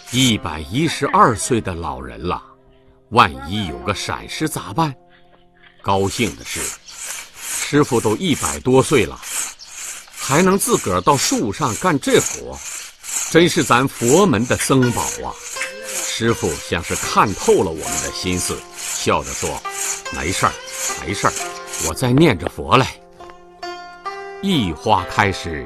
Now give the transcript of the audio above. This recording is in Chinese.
112岁的老人了，万一有个闪失咋办？高兴的是，师傅都100多岁了，还能自个儿到树上干这活，真是咱佛门的僧宝啊！师傅像是看透了我们的心思，笑着说：“没事儿，没事儿，我在念着佛嘞。”一花开始，